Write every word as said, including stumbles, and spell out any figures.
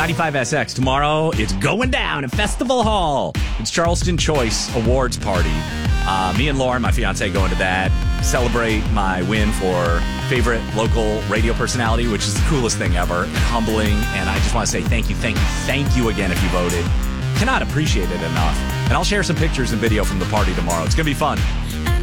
ninety-five S X. Tomorrow, it's going down at Festival Hall. It's Charleston Choice Awards Party. Uh, me and Lauren, my fiance, going to that. Celebrate my win for favorite local radio personality, which is the coolest thing ever and humbling. And I just want to say thank you, thank you, thank you again if you voted. Cannot appreciate it enough. And I'll share some pictures and video from the party tomorrow. It's going to be fun.